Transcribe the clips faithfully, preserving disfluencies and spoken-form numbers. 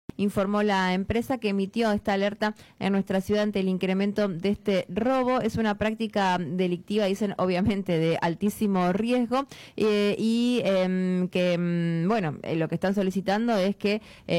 Informó la empresa que emitió esta alerta en nuestra ciudad ante el incremento de este robo. Es una práctica delictiva, dicen, obviamente de altísimo riesgo eh, y eh, que, bueno, eh, lo que están solicitando es que,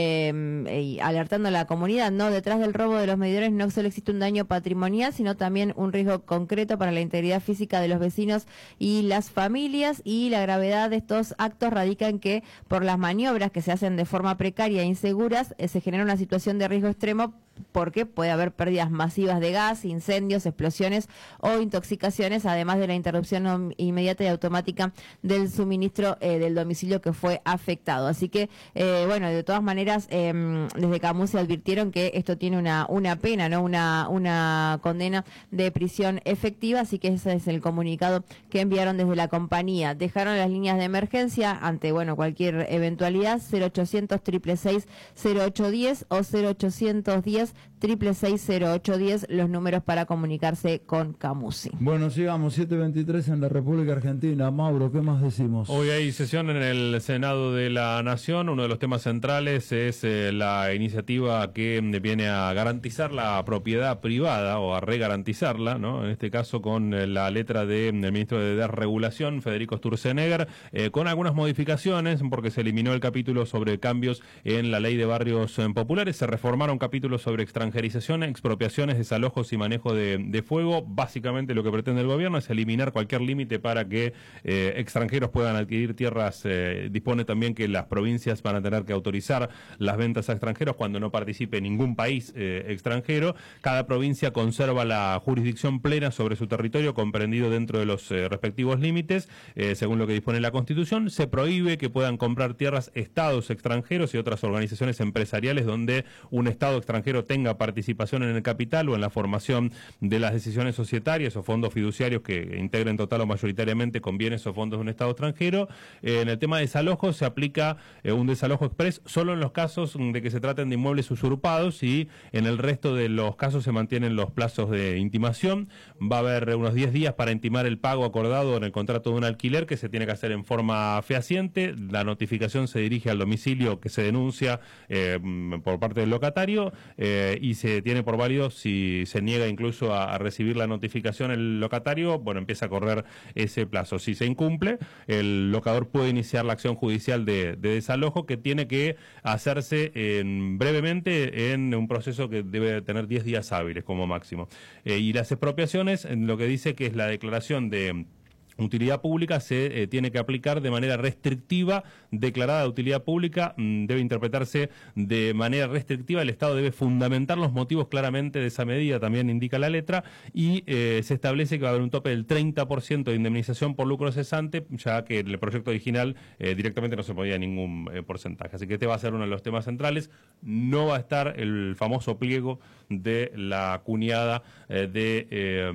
eh, alertando a la comunidad, no, detrás del robo de los medidores no solo existe un daño patrimonial, sino también un riesgo concreto para la integridad física de los vecinos y las familias, y la gravedad de estos actos radica en que por las maniobras que se hacen de forma precaria e inseguras, se genera una situación de riesgo extremo porque puede haber pérdidas masivas de gas, incendios, explosiones o intoxicaciones, además de la interrupción inmediata y automática del suministro eh, del domicilio que fue afectado. Así que, eh, bueno, de todas maneras, eh, desde Camus se advirtieron que esto tiene una una pena, no una una condena de prisión efectiva, así que ese es el comunicado que enviaron desde la compañía. Dejaron las líneas de emergencia ante, bueno, cualquier eventualidad, cero ochocientos, seiscientos sesenta y seis, cero ocho diez o cero ochocientos diez, seiscientos sesenta y seis, cero ocho diez, los números para comunicarse con Camusi. Bueno, sigamos, siete veintitrés en la República Argentina. Mauro, ¿qué más decimos? Hoy hay sesión en el Senado de la Nación. Uno de los temas centrales es eh, la iniciativa que viene a garantizar la propiedad privada o a regarantizarla, ¿no? En este caso con eh, la letra de, del ministro de Desregulación, Federico Sturzenegger, eh, con algunas modificaciones porque se eliminó el capítulo sobre cambios en la ley de barrios eh, populares, se reformaron capítulos sobre extranjerización, expropiaciones, desalojos y manejo de, de fuego. Básicamente lo que pretende el gobierno es eliminar cualquier límite para que eh, extranjeros puedan adquirir tierras. Eh, dispone también que las provincias van a tener que autorizar las ventas a extranjeros cuando no participe ningún país eh, extranjero. Cada provincia conserva la jurisdicción plena sobre su territorio, comprendido dentro de los eh, respectivos límites, eh, según lo que dispone la Constitución. Se prohíbe que puedan comprar tierras estados extranjeros y otras organizaciones empresariales donde un estado extranjero tenga participación en el capital o en la formación de las decisiones societarias o fondos fiduciarios que integren total o mayoritariamente con bienes o fondos de un estado extranjero. Eh, en el tema de desalojo se aplica eh, un desalojo express solo en los casos de que se traten de inmuebles usurpados, y en el resto de los casos se mantienen los plazos de intimación. Va a haber unos diez días para intimar el pago acordado en el contrato de un alquiler, que se tiene que hacer en forma fehaciente. La notificación se dirige al domicilio que se denuncia eh, por parte del locatario eh, y se tiene por válido si se niega incluso a, a recibir la notificación el locatario. Bueno, empieza a correr ese plazo. Si se incumple, el locador puede iniciar la acción judicial de, de desalojo, que tiene que hacerse en, brevemente en un proceso que debe tener diez días hábiles como máximo. Eh, y las expropiaciones, en lo que dice que es la declaración de utilidad pública, se eh, tiene que aplicar de manera restrictiva. Declarada de utilidad pública mmm, debe interpretarse de manera restrictiva. El Estado debe fundamentar los motivos claramente de esa medida, también indica la letra, y eh, se establece que va a haber un tope del treinta por ciento de indemnización por lucro cesante, ya que en el proyecto original eh, directamente no se podía ningún eh, porcentaje. Así que este va a ser uno de los temas centrales. No va a estar el famoso pliego de la cuñada eh, de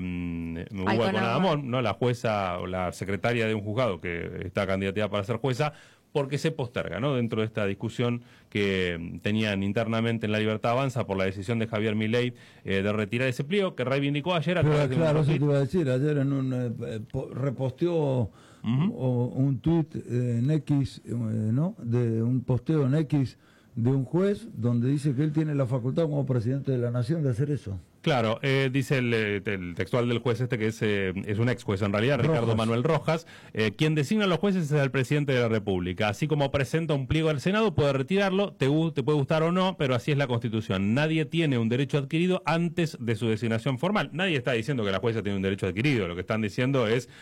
eh, Hugo Alconadamón, ¿no? La jueza o la secretaria de un juzgado que está candidateada para ser jueza, porque se posterga, ¿no? Dentro de esta discusión que tenían internamente en La Libertad Avanza por la decisión de Javier Milei eh, de retirar ese pliego, que reivindicó ayer a través de un Claro, eso tuit. te iba a decir, ayer en un eh, reposteó uh-huh. o, un tuit eh, en X, eh, ¿no? De un posteo en X de un juez donde dice que él tiene la facultad como presidente de la Nación de hacer eso. Claro, eh, dice el, el textual del juez este, que es, eh, es un ex juez en realidad, Rojas. Ricardo Manuel Rojas, eh, quien designa a los jueces es el presidente de la República. Así como presenta un pliego al Senado, puede retirarlo, te, te puede gustar o no, pero así es la Constitución. Nadie tiene un derecho adquirido antes de su designación formal. Nadie está diciendo que la jueza tiene un derecho adquirido. Lo que están diciendo es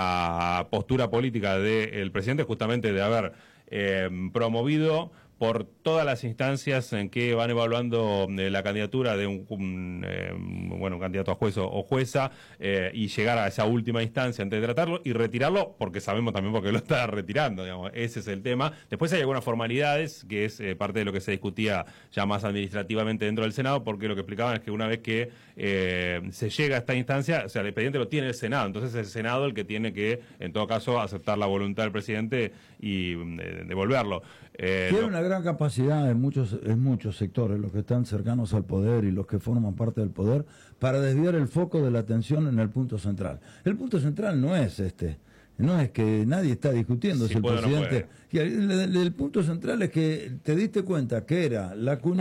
la postura política del presidente, justamente de haber eh, promovido por todas las instancias en que van evaluando eh, la candidatura de un, un eh, bueno, un candidato a juez o, o jueza eh, y llegar a esa última instancia antes de tratarlo y retirarlo, porque sabemos también por qué lo está retirando, digamos. Ese es el tema. Después hay algunas formalidades, que es eh, parte de lo que se discutía ya más administrativamente dentro del Senado, porque lo que explicaban es que una vez que eh, se llega a esta instancia, o sea, el expediente lo tiene el Senado, entonces es el Senado el que tiene que, en todo caso, aceptar la voluntad del presidente y eh, devolverlo. Eh, Tiene lo... una gran capacidad en muchos, en muchos sectores, los que están cercanos al poder y los que forman parte del poder, para desviar el foco de la atención en el punto central. El punto central no es este, no es que nadie está discutiendo si, si el presidente... No, y el, el, el punto central es que te diste cuenta que era la